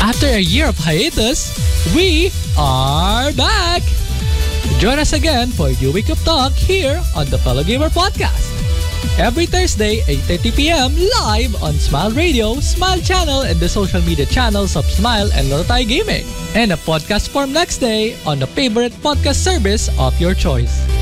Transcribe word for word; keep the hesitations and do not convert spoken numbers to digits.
After a year of hiatus, we are back! Join us again for your Wake Up Talk here on the Fellow Gamer Podcast. Every Thursday, eight thirty p.m. live on Smile Radio, Smile Channel, and the social media channels of Smile and Lorotay Gaming. And a podcast form next day on the favorite podcast service of your choice.